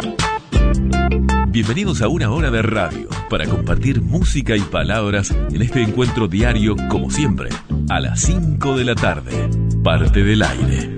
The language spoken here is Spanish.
Bienvenidos a una hora de radio para compartir música y palabras en este encuentro diario, como siempre, a las 5 de la tarde. Parte del aire.